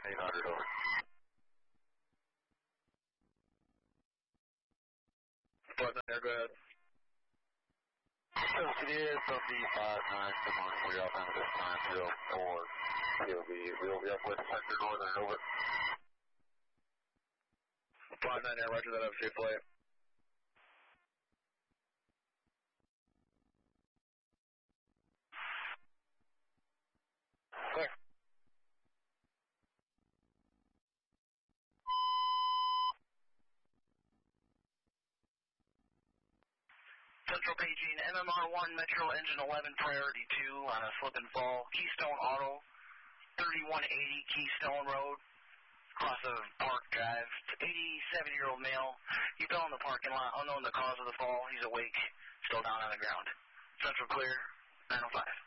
800 over. Flight 9 Air, go ahead. CDA, Sunday 59, good morning, we're up on this time, 04, we'll be up with Sector Northern, over. Flight 9 Air, roger that, have a safe flight. Clear. Central paging, MMR1, Metro Engine 11, Priority 2 on a slip and fall. Keystone Auto, 3180 Keystone Road, across of Park Drive. 87-year-old male. He fell in the parking lot, unknown the cause of the fall. He's awake, still down on the ground. Central clear, 905.